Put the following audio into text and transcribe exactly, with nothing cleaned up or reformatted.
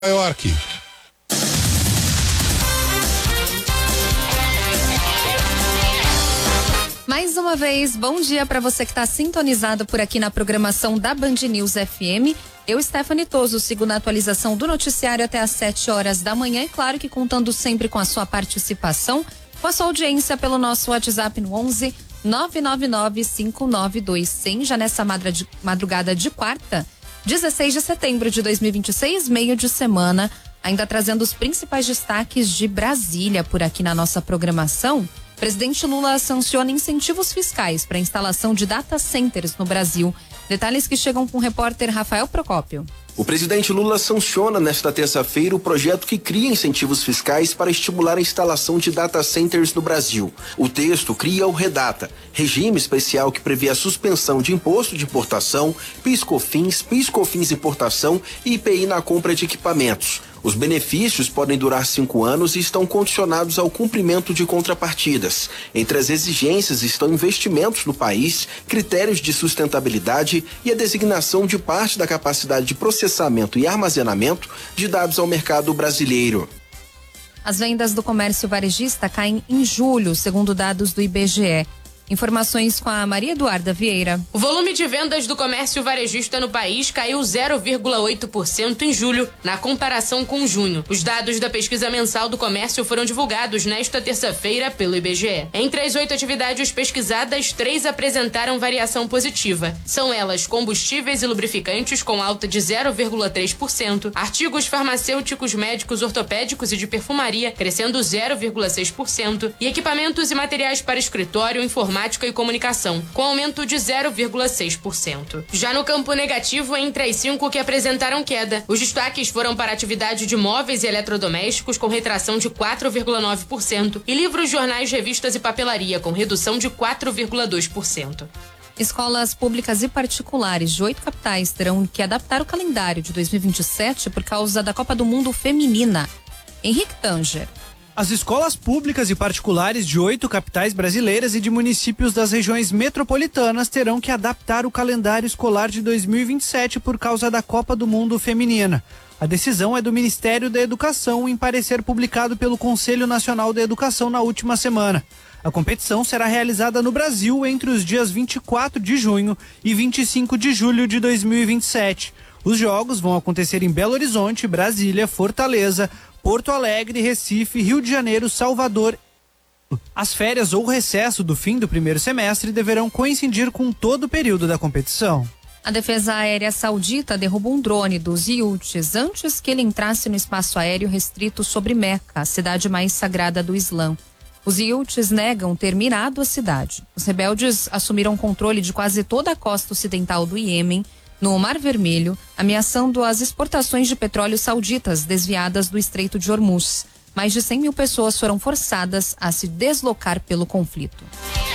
York. Mais uma vez, bom dia para você que está sintonizado por aqui na programação da Band News F M. Eu, Stephanie Toso, sigo na atualização do noticiário até às sete horas da manhã e claro que contando sempre com a sua participação, com a sua audiência pelo nosso WhatsApp no onze nove nove nove cinco nove dois zero zero, já nessa madrugada de quarta, dezesseis de setembro de dois mil e vinte e seis, meio de semana, ainda trazendo os principais destaques de Brasília por aqui na nossa programação. Presidente Lula sanciona incentivos fiscais para a instalação de data centers no Brasil. Detalhes que chegam com o repórter Rafael Procópio. O presidente Lula sanciona nesta terça-feira o projeto que cria incentivos fiscais para estimular a instalação de data centers no Brasil. O texto cria o REDATA, regime especial que prevê a suspensão de imposto de importação, PIS/COFINS, PIS/COFINS importação e I P I na compra de equipamentos. Os benefícios podem durar cinco anos e estão condicionados ao cumprimento de contrapartidas. Entre as exigências estão investimentos no país, critérios de sustentabilidade e a designação de parte da capacidade de processamento e armazenamento de dados ao mercado brasileiro. As vendas do comércio varejista caem em julho, segundo dados do I B G E. Informações com a Maria Eduarda Vieira. O volume de vendas do comércio varejista no país caiu zero vírgula oito por cento em julho, na comparação com junho. Os dados da pesquisa mensal do comércio foram divulgados nesta terça-feira pelo I B G E. Entre as oito atividades pesquisadas, três apresentaram variação positiva. São elas combustíveis e lubrificantes com alta de zero vírgula três por cento, artigos farmacêuticos, médicos, ortopédicos e de perfumaria, crescendo zero vírgula seis por cento, e equipamentos e materiais para escritório, informática e comunicação, com aumento de zero vírgula seis por cento. Já no campo negativo, entre as cinco que apresentaram queda, os destaques foram para a atividade de móveis e eletrodomésticos, com retração de quatro vírgula nove por cento, e livros, jornais, revistas e papelaria, com redução de quatro vírgula dois por cento. Escolas públicas e particulares de oito capitais terão que adaptar o calendário de dois mil e vinte e sete por causa da Copa do Mundo Feminina. Henrique Tanger. As escolas públicas e particulares de oito capitais brasileiras e de municípios das regiões metropolitanas terão que adaptar o calendário escolar de dois mil e vinte e sete por causa da Copa do Mundo Feminina. A decisão é do Ministério da Educação em parecer publicado pelo Conselho Nacional da Educação na última semana. A competição será realizada no Brasil entre os dias vinte e quatro de junho e vinte e cinco de julho de dois mil e vinte e sete. Os jogos vão acontecer em Belo Horizonte, Brasília, Fortaleza, Porto Alegre, Recife, Rio de Janeiro, Salvador. As férias ou recesso do fim do primeiro semestre deverão coincidir com todo o período da competição. A Defesa Aérea Saudita derrubou um drone dos Houthis antes que ele entrasse no espaço aéreo restrito sobre Meca, a cidade mais sagrada do Islã. Os Houthis negam ter mirado a cidade. Os rebeldes assumiram controle de quase toda a costa ocidental do Iêmen, no Mar Vermelho, ameaçando as exportações de petróleo sauditas desviadas do Estreito de Hormuz. Mais de cem mil pessoas foram forçadas a se deslocar pelo conflito.